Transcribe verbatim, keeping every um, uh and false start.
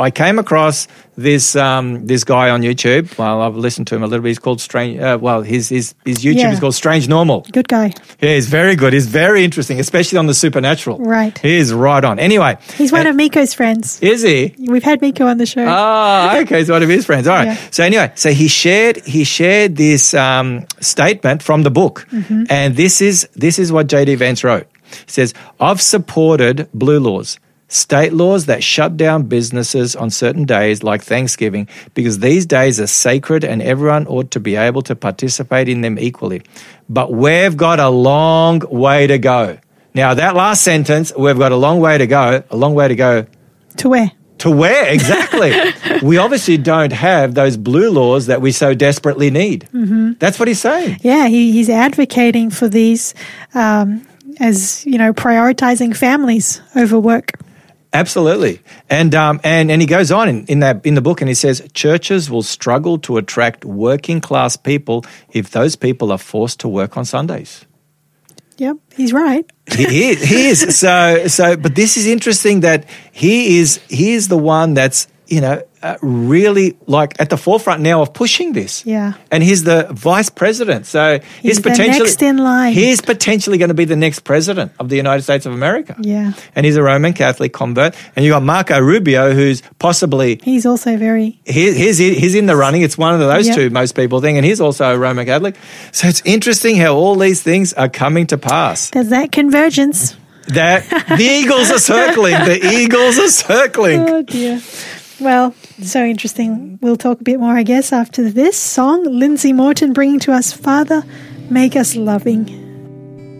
I came across this um, this guy on YouTube. Well, I've listened to him a little bit. He's called Strange. Uh, well, his his his YouTube Yeah. is called Strange Normal. Good guy. Yeah, he's very good. He's very interesting, especially on the supernatural. Right. He is right on. Anyway, He's one and- of Miko's friends. is he? We've had Miko on the show. Ah, okay. He's one of his friends. All right. Yeah. So anyway, so he shared he shared this um, statement from the book, Mm-hmm. and this is this is what J D Vance wrote. He says, "I've supported blue laws, state laws that shut down businesses on certain days like Thanksgiving, because these days are sacred and everyone ought to be able to participate in them equally. But we've got a long way to go." Now, that last sentence, we've got a long way to go, a long way to go. To where? To where? Exactly. We obviously don't have those blue laws that we so desperately need. Mm-hmm. That's what he's saying. Yeah, he, he's advocating for these um, as, you know, prioritizing families over work. Absolutely. And um, and and he goes on in, in that in the book and he says churches will struggle to attract working class people if those people are forced to work on Sundays. Yep, he's right. He is. He is. So so but this is interesting that he is he is the one that's, you know, uh, really like at the forefront now of pushing this. Yeah. And he's the vice president. So He's he's the potentially next in line. He's potentially going to be the next president of the United States of America. Yeah. And he's a Roman Catholic convert. And you got Marco Rubio, who's possibly He's also very... he, he's he's in the running. It's one of those Yep. two most people think, and he's also a Roman Catholic. So it's interesting how all these things are coming to pass. There's that convergence. That the eagles are circling. The eagles are circling. Oh, dear. Well, so interesting. We'll talk a bit more, I guess, after this song. Lindsay Morton bringing to us, Father, Make Us Loving.